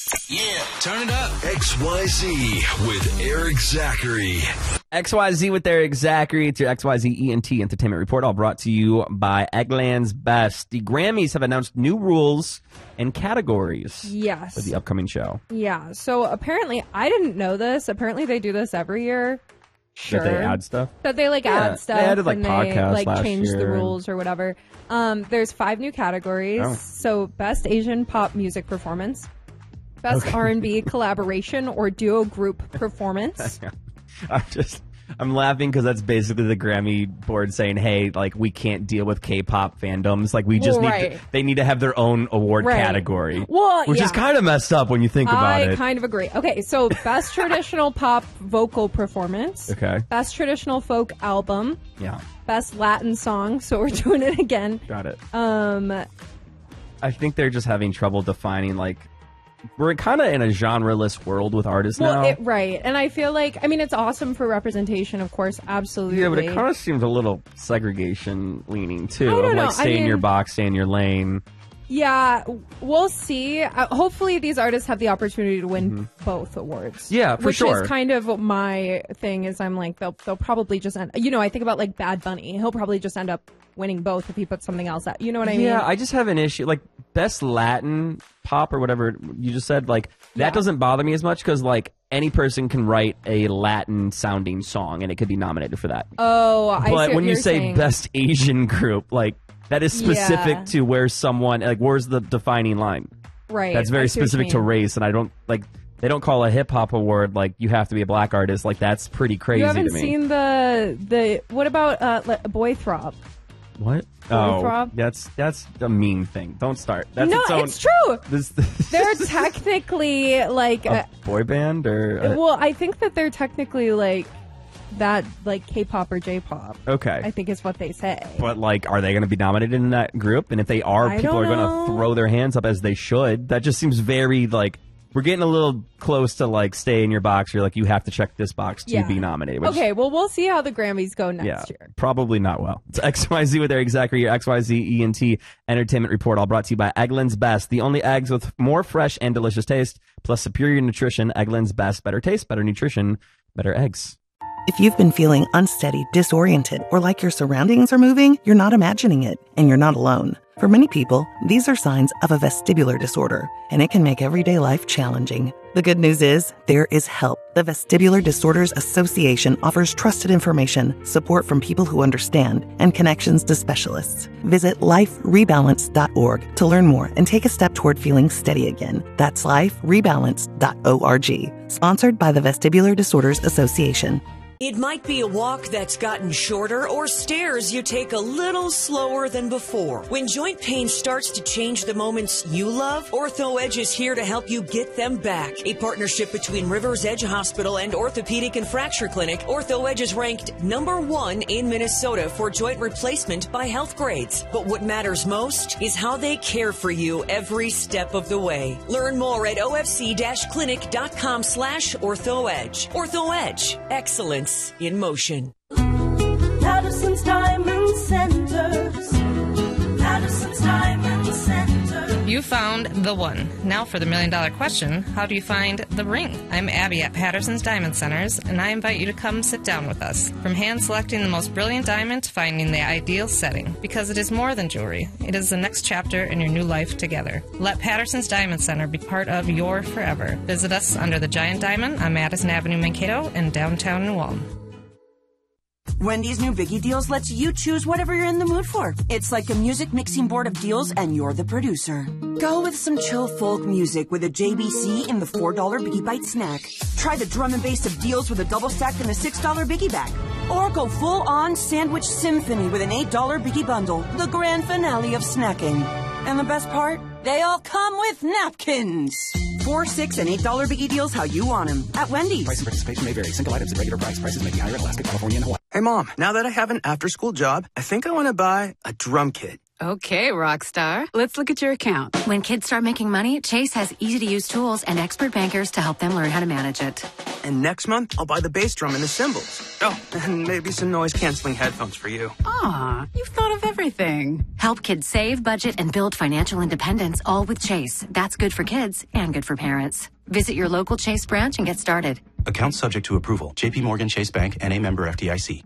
Yeah, turn it up. XYZ with Eric Zachary. XYZ with Eric Zachary. It's your XYZ ENT Entertainment Report, all brought to you by Eggland's Best. The Grammys have announced new rules and categories for the upcoming show. Yeah, so apparently, I didn't know this. Apparently, they do this every year. That they add stuff? That they add stuff. They added and podcasts they last change year. the rules or whatever. There's 5 new categories. Oh. So Best Asian Pop Music Performance, Best R&B Collaboration or Duo Group Performance. I'm laughing because that's basically the Grammy board saying, hey, like, we can't deal with K-pop fandoms. Like, we just they need to have their own award category. Well, which is kind of messed up when you think about it. I kind of agree. Okay, so Best Traditional Pop Vocal Performance. Okay. Best Traditional Folk Album. Yeah. Best Latin Song. So we're doing it again. Got it. I think they're just having trouble defining, like, we're kind of in a genre-less world with artists now. And I feel like, I mean, it's awesome for representation, of course, absolutely. Yeah, but it kind of seems a little segregation-leaning, too. I don't know. Like, stay in your box, stay in your lane. Yeah, we'll see. Hopefully these artists have the opportunity to win both awards. Yeah, for sure. Which is kind of my thing is I'm like, they'll probably just end, I think about like Bad Bunny. He'll probably just end up winning both if he puts something else out. You know what I mean? Yeah, I just have an issue. Like, Best Latin Pop or whatever you just said, like, that doesn't bother me as much because, like, any person can write a Latin-sounding song and it could be nominated for that. Oh, I see what But when you you're say saying. Best Asian Group, like, that is specific to where someone, like, where's the defining line? Right. That's very specific to race, and I don't, like, they don't call a hip-hop award, like, you have to be a black artist. Like, that's pretty crazy to me. You haven't seen the what about Boy Throb? What? Throb? That's a mean thing. Don't start. That's No, its own, it's true. They're technically like a boy band, or well, I think that they're technically like that, like K-pop or J-pop. Okay, I think is what they say. But like, are they going to be nominated in that group? And if they are, people are going to throw their hands up as they should. That just seems very like. We're getting a little close to, like, stay in your box. You're like, you have to check this box to be nominated. Okay, well, we'll see how the Grammys go next year. Probably not well. It's XYZ with Eric Zachary, your XYZ ENT Entertainment Report, all brought to you by Eggland's Best. The only eggs with more fresh and delicious taste, plus superior nutrition. Eggland's Best. Better taste, better nutrition, better eggs. If you've been feeling unsteady, disoriented, or like your surroundings are moving, you're not imagining it, and you're not alone. For many people, these are signs of a vestibular disorder, and it can make everyday life challenging. The good news is, there is help. The Vestibular Disorders Association offers trusted information, support from people who understand, and connections to specialists. Visit liferebalance.org to learn more and take a step toward feeling steady again. That's liferebalance.org. Sponsored by the Vestibular Disorders Association. It might be a walk that's gotten shorter or stairs you take a little slower than before. When joint pain starts to change the moments you love, Ortho Edge is here to help you get them back. A partnership between Rivers Edge Hospital and Orthopedic and Fracture Clinic, Ortho Edge is ranked #1 in Minnesota for joint replacement by Health Grades. But what matters most is how they care for you every step of the way. Learn more at ofc-clinic.com/OrthoEdge. Ortho Edge. Excellence in motion. Patterson's Diamond Centers. Patterson's Diamond Centers. You found the one. Now for the $1 million question, how do you find the ring? I'm Abby at Patterson's Diamond Centers, and I invite you to come sit down with us. From hand-selecting the most brilliant diamond to finding the ideal setting. Because it is more than jewelry. It is the next chapter in your new life together. Let Patterson's Diamond Center be part of your forever. Visit us under the Giant Diamond on Madison Avenue, Mankato in downtown New Ulm. Wendy's new Biggie Deals lets you choose whatever you're in the mood for. It's like a music mixing board of deals, and you're the producer. Go with some chill folk music with a JBC in the $4 Biggie Bite snack. Try the drum and bass of deals with a double stack and a $6 Biggie bag. Or go full-on sandwich symphony with an $8 Biggie bundle, the grand finale of snacking. And the best part? They all come with napkins. $4, $6, and $8 Biggie Deals how you want them at Wendy's. Price and participation may vary. Single items at regular price. Prices may be higher in Alaska, California, and Hawaii. Hey, Mom, now that I have an after-school job, I think I want to buy a drum kit. Okay, Rockstar. Let's look at your account. When kids start making money, Chase has easy-to-use tools and expert bankers to help them learn how to manage it. And next month, I'll buy the bass drum and the cymbals. Oh, and maybe some noise-canceling headphones for you. Aw, you've thought of everything. Help kids save, budget, and build financial independence, all with Chase. That's good for kids and good for parents. Visit your local Chase branch and get started. Account subject to approval. JP Morgan Chase Bank, N.A. member FDIC.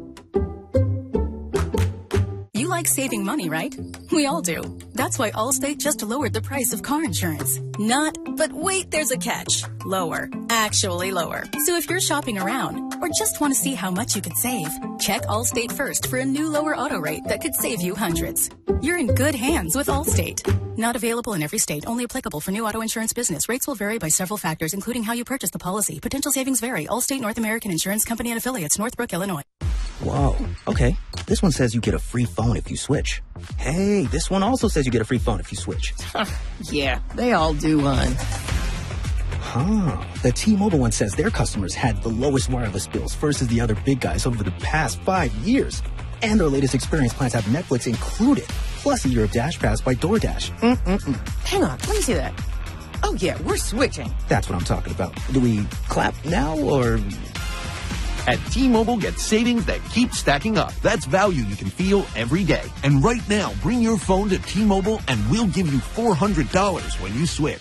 You like saving money, right? We all do. That's why Allstate just lowered the price of car insurance. Not, but wait, there's a catch. Lower. Actually lower. So if you're shopping around or just want to see how much you could save, check Allstate first for a new lower auto rate that could save you hundreds. You're in good hands with Allstate. Not available in every state. Only applicable for new auto insurance business. Rates will vary by several factors, including how you purchase the policy. Potential savings vary. Allstate North American Insurance Company and Affiliates, Northbrook, Illinois. Whoa, okay. This one says you get a free phone if you switch. Hey, this one also says you get a free phone if you switch. Yeah, they all do, hon. Huh. The T-Mobile one says their customers had the lowest wireless bills versus the other big guys over the past 5 years. And their latest experience plans have Netflix included, plus a year of Dash Pass by DoorDash. Hang on, let me see that. Oh, yeah, we're switching. That's what I'm talking about. Do we clap now, or... At T-Mobile, get savings that keep stacking up. That's value you can feel every day. And right now, bring your phone to T-Mobile and we'll give you $400 when you switch.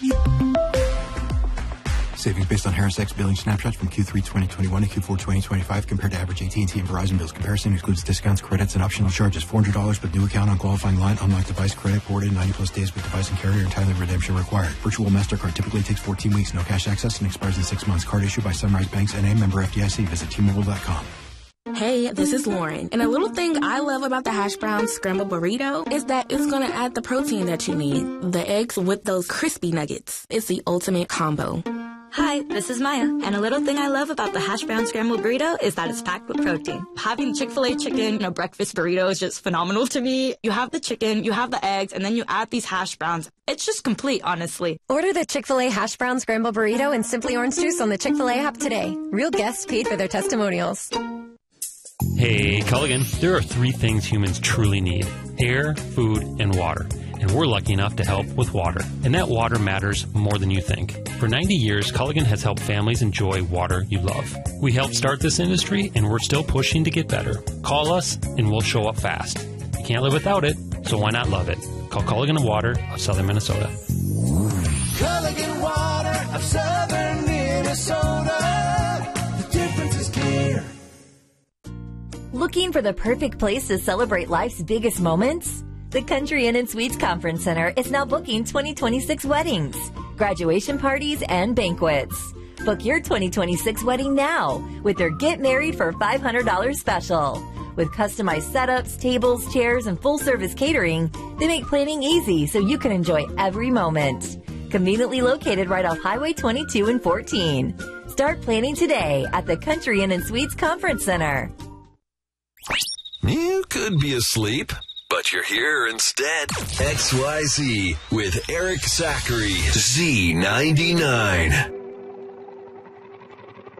Savings based on Harris X billing snapshots from Q3 2021 to Q4 2025 compared to average AT&T and Verizon bills. Comparison excludes discounts, credits, and optional charges. $400 with new account on qualifying line. Unlocked device credit ported 90-plus days with device and carrier and timely redemption required. Virtual MasterCard typically takes 14 weeks. No cash access and expires in 6 months. Card issued by Sunrise Banks, N.A. member FDIC. Visit T-Mobile.com. Hey, this is Lauren. And a little thing I love about the hash brown scrambled burrito is that it's going to add the protein that you need. The eggs with those crispy nuggets. It's the ultimate combo. Hi, this is Maya, and a little thing I love about the hash brown scrambled burrito is that it's packed with protein. Having Chick-fil-A chicken in a breakfast burrito is just phenomenal to me. You have the chicken, you have the eggs, and then you add these hash browns. It's just complete, honestly. Order the Chick-fil-A hash brown scrambled burrito and Simply Orange Juice on the Chick-fil-A app today. Real guests paid for their testimonials. Hey, Culligan, there are 3 things humans truly need: air, food, and water. And we're lucky enough to help with water. And that water matters more than you think. For 90 years, Culligan has helped families enjoy water you love. We helped start this industry, and we're still pushing to get better. Call us, and we'll show up fast. You can't live without it, so why not love it? Call Culligan Water of Southern Minnesota. Culligan Water of Southern Minnesota. The difference is clear. Looking for the perfect place to celebrate life's biggest moments? The Country Inn & Suites Conference Center is now booking 2026 weddings, graduation parties, and banquets. Book your 2026 wedding now with their Get Married for $500 special. With customized setups, tables, chairs, and full-service catering, they make planning easy so you can enjoy every moment. Conveniently located right off Highway 22 and 14. Start planning today at the Country Inn & Suites Conference Center. You could be asleep, but you're here instead. XYZ with Eric Zachary, Z99.